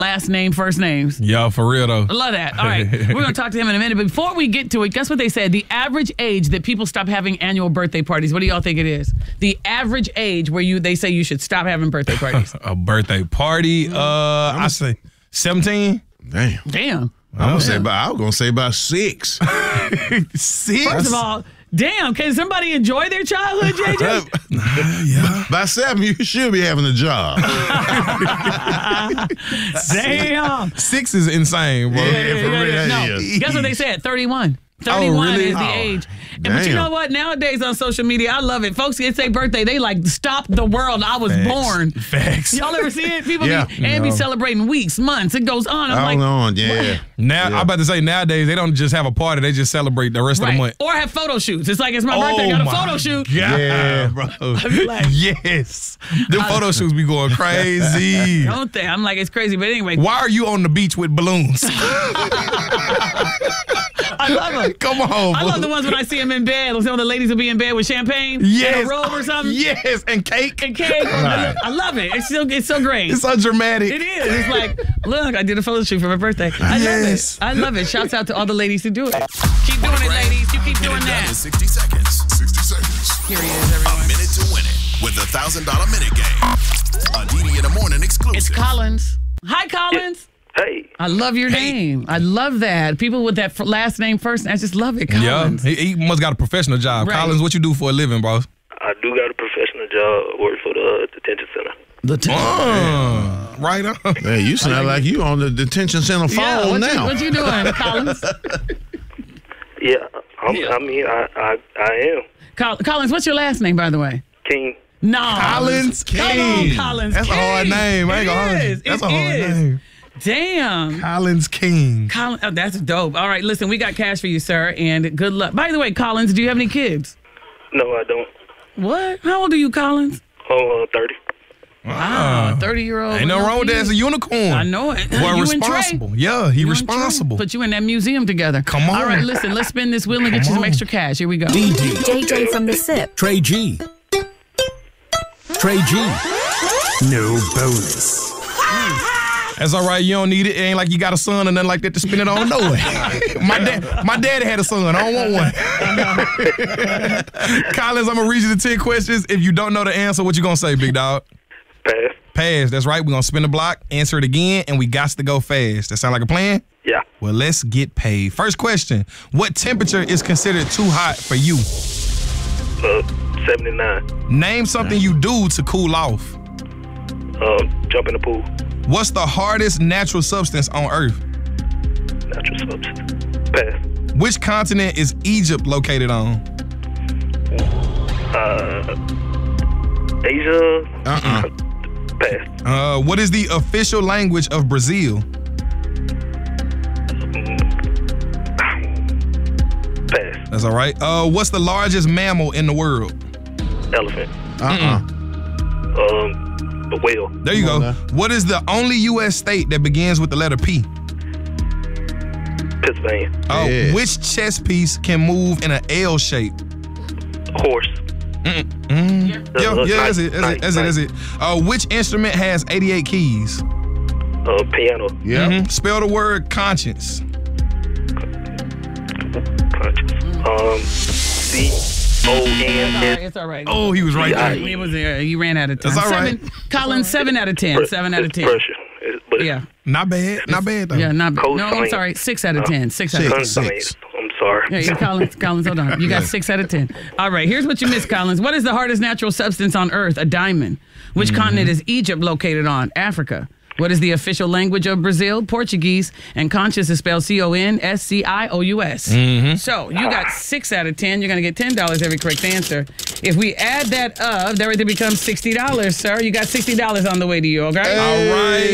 last name, first names. Yeah, for real though. I love that. All right, we're going to talk to him in a minute. But before we get to it, guess what they said? The average age that people stop having annual birthday parties. What do y'all think it is? The average age where they say you should stop having birthday parties. A birthday party? I say 17. Damn. I was gonna say about 6. 6? First of all, damn, can somebody enjoy their childhood, JJ? Yeah. By 7, you should be having a job. Damn. 6 is insane, bro. No, guess what they said? 31. 31 really? is the age. But you know what? Nowadays on social media, I love it. Folks, it's their birthday. They like, stop the world. I was born. Facts. Y'all ever see it? People Yeah. be celebrating weeks, months. It goes on. I'm like, Now, I'm about to say, nowadays, they don't just have a party. They just celebrate the rest of the month. Or have photo shoots. It's like, it's my birthday. I got a photo shoot. Yeah, bro. Like, Yes. Them photo shoots be going crazy. Don't they? I'm like, it's crazy. But anyway. Why are you on the beach with balloons? I love them. Come on, I love the ones when I see them in bed. Some of the ladies will be in bed with champagne yes. and a robe or something. Yes, and cake. And cake. Right. I love it. It's so great. It's so dramatic. It is. It's like, look, I did a photo shoot for my birthday. I love it. I love it. Shouts out to all the ladies who do it. Keep doing it, ladies. You keep doing that. 60 seconds. 60 seconds. Here he is, everyone. A minute to win it with the $1,000 minute game. A DD in the morning exclusive. It's Collins. Hi, Collins. Hey. I love your name. I love that. People with that last name first, I just love it. Collins. Yeah, he must got a professional job. Right. Collins, what you do for a living, bro? I do got a professional job. Work for the detention center. Right on. Hey, you sound like you on the detention center phone now. What you doing, Collins? Yeah, I am. Collins, what's your last name, by the way? King. No. Collins King. Come on, Collins That's King. a hard name. I ain't gonna hold you. That's a hard name. Damn. Collins King. That's dope. All right, listen, we got cash for you, sir, and good luck. By the way, Collins, do you have any kids? No, I don't. What? How old are you, Collins? 30. Wow, 30-year-old. Ain't no wrong with that. It's a unicorn. I know it. Boy, You responsible. and Trey. Yeah, he responsible. Put you in that museum together. Come on. All right, listen, let's spin this wheel and get you some extra cash. Here we go. JJ from the SIP. Trey G. Trey G. No bonus. That's all right. You don't need it. It ain't like you got a son or nothing like that to spin it on. No way. My daddy had a son. I don't want one. Collins, I'm going to read you the 10 questions. If you don't know the answer, what you going to say, big dog? Pass. Pass. That's right. We're going to spin the block, answer it again, and we got to go fast. That sound like a plan? Yeah. Well, let's get paid. First question. What temperature is considered too hot for you? 79. Name something you do to cool off. Jump in the pool. What's the hardest natural substance on Earth? Natural substance. Pass. Which continent is Egypt located on? Asia. Pass. What is the official language of Brazil? Pass. That's all right. What's the largest mammal in the world? Elephant. A whale. There you go. What is the only U.S. state that begins with the letter P? Pennsylvania. Which chess piece can move in an L shape? Horse. Yeah, that's it. Which instrument has 88 keys? Piano. Yeah. Spell the word conscience. C-O-N-S. It's all right. Oh, he was right there. He was there. He ran out of time. That's all right. Collins, 7 out of 10. 7 out of 10. Pressure. Yeah. Not bad. Not bad, though. Yeah, not bad. Cold No, I'm science. sorry. 6 out of 10. 6 out of 10. Six. I'm sorry. Yeah, Collins, hold on. You got 6 out of 10. All right, here's what you missed, Collins. What is the hardest natural substance on Earth? A diamond. Which continent is Egypt located on? Africa. What is the official language of Brazil? Portuguese. And conscious is spelled C-O-N-S-C-I-O-U-S. So you got 6 out of 10. You're going to get $10 every correct answer. If we add that up, that becomes $60, sir. You got $60 on the way to you, okay? All right.